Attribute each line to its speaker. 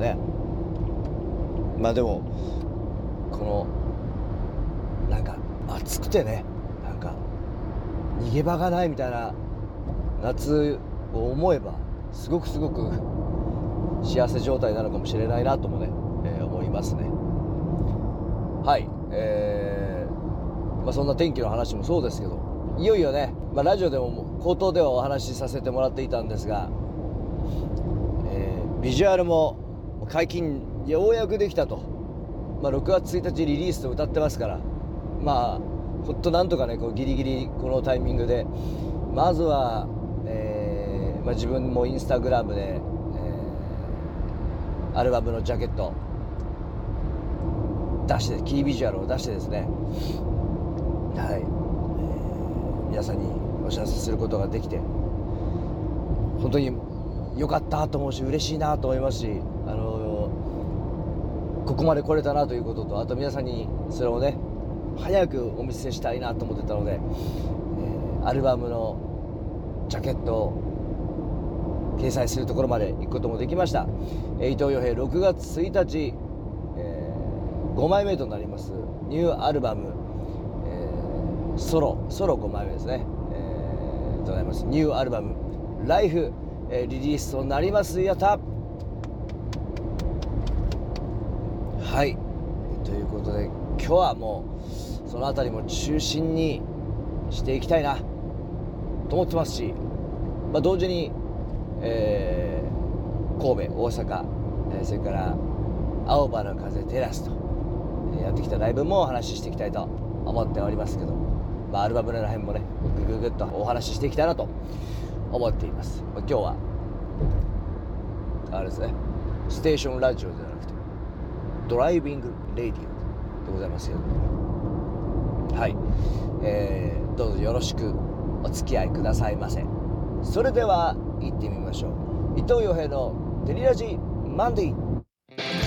Speaker 1: ね。まあでもこのなんか暑くてね、なんか逃げ場がないみたいな夏を思えばすごく幸せ状態なのかもしれないなともね、思いますね。はい、そんな天気の話もそうですけど、いよいよね、ラジオでも口頭ではお話しさせてもらっていたんですが、ビジュアルも解禁ようやくできたと。6月1日リリースと歌ってますから、ほんとなんとかね、こうギリギリこのタイミングでまずは、自分もインスタグラムで、アルバムのジャケット出して、キービジュアルを出してですね、はい、皆さんにお知らせすることができて本当に良かったと思うし、嬉しいなと思いますし、ここまで来れたなということと、あと皆さんにそれをね早くお見せしたいなと思ってたので、アルバムのジャケットを掲載するところまで行くこともできました。伊藤洋平6月1日、5枚目となりますニューアルバム、ソロ5枚目ですね、となりますニューアルバムライフ、リリースとなります。やった。はい、ということで今日はもうそのあたりも中心にしていきたいなと思ってますし、同時に、神戸、大阪、それから青葉の風テラスとやってきたライブもお話ししていきたいと思っておりますけど、アルバムの辺もねぐぐっとお話ししていきたいなと思っています。今日はあれですね、ステーションラジオじゃなくてドライビングレディオでございますけど、はい、どうぞよろしくお付き合いくださいませ。それでは行ってみましょう。伊藤洋平のテリラジマンデー。